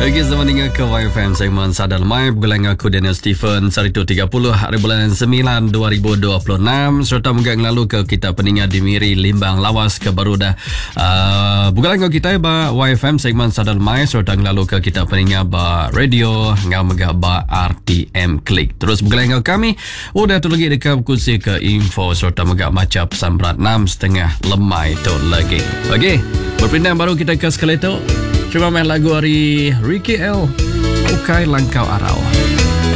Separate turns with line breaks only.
Okey, selamat dengar ke YFM segmen Sadar Mai bergulang aku Daniel Stephen Sarito 30 hari bulan 9 2026 serta menggang lalu ke kita peningat di Miri Limbang Lawas ke Baruda. Bergulang kita ba YFM segmen Sadar Mai serta lalu ke kita peningat ba radio ngam ba RTM Klik. Terus bergulang kami udah tu lagi dekat kursi ke info serta megak macam pesan berat 6.5 lemai tu lagi. Okey, berpindah baru kita ke skeleto. Cuma main lagu dari Ricky L. Ukai Langkau Arau.